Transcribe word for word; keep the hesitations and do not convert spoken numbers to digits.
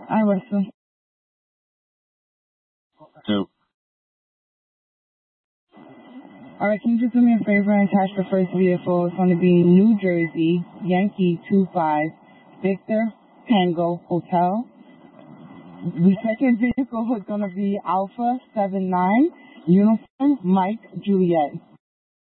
I listen. Two. All right, can you just do me a favor and attach the first vehicle? It's going to be New Jersey, Yankee two five, Victor, Tango, Hotel. The second vehicle is going to be Alpha seven nine, Uniform, Mike, Juliet.